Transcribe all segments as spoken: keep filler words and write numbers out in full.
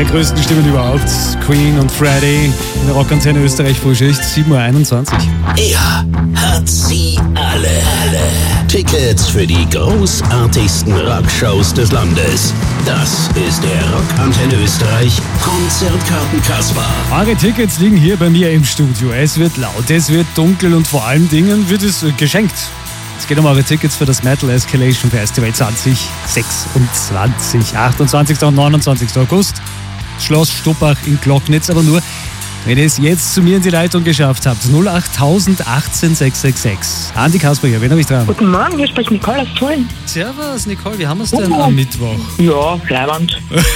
der größten Stimmen überhaupt. Queen und Freddy in der Rockantenne Österreich Frühschicht, sieben Uhr einundzwanzig. Er hat sie alle. Tickets für die großartigsten Rockshows des Landes. Das ist der Rockantenne Österreich Konzertkarten-Kasper. Eure Tickets liegen hier bei mir im Studio. Es wird laut, es wird dunkel und vor allen Dingen wird es äh, geschenkt. Es geht um eure Tickets für das Metal Escalation Festival zwanzig sechsundzwanzig. achtundzwanzigsten und neunundzwanzigsten August. Schloss Stuppach in Glocknitz, aber nur, wenn ihr es jetzt zu mir in die Leitung geschafft habt. null acht null achtzehn sechs sechs sechs. Andi Kasper hier, wen habe ich dran? Guten Morgen, hier spricht Nicole aus Tulln. Servus Nicole, wie haben wir es denn am Mittwoch? Ja, Leibwand.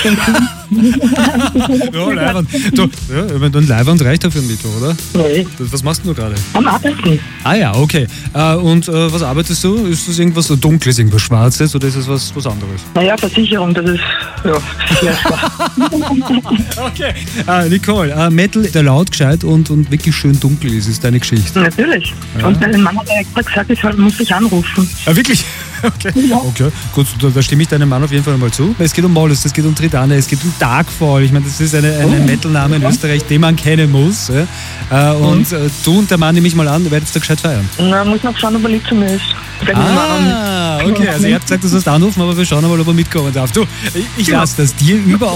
Ja, Leibwand. Du, ja, ich meine, dann Leibwand reicht ja für den Mittwoch, oder? Nee, Das- Was machst du gerade? am Arbeiten. Ah ja, okay. Äh, und äh, was arbeitest du? Ist das irgendwas so Dunkles, irgendwas Schwarzes oder ist es was, was anderes? Naja, Versicherung, das ist, ja, sehr schwach. Okay. Äh, Nicole, äh, Metal, der laut, gescheit und, und wirklich schön dunkel ist, ist deine Geschichte. Natürlich. Ja. Und mein Mann hat ja extra gesagt, ich soll, muss dich anrufen. Ah, wirklich? Okay. Ja. Okay, gut, da, da stimme ich deinem Mann auf jeden Fall mal zu. Es geht um Mollis, es geht um Tridane, es geht um Darkfall. Ich meine, das ist eine, eine Metal-Name in Österreich, den man kennen muss. Ja? Äh, und äh, du und der Mann, nehme ich mal an, ihr werdet da gescheit feiern. Na, muss noch schauen, ob er lieb zu mir ist. Wenn ich Ah, mal- okay. Also ihr habt gesagt, du sollst anrufen, aber wir schauen mal, ob er mitkommen darf. Du, ich, ich lasse das dir über